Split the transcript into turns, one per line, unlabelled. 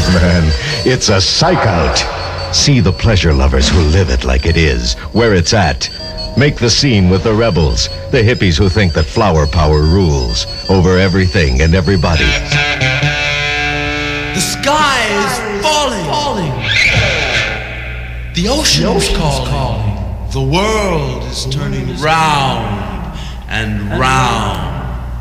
Man, it's a psych out. See the pleasure lovers who live it like it is, where it's at. Make the scene with the rebels, the hippies who think that flower power rules over everything and everybody.
The sky is falling. The ocean is calling. The world is turning round and round.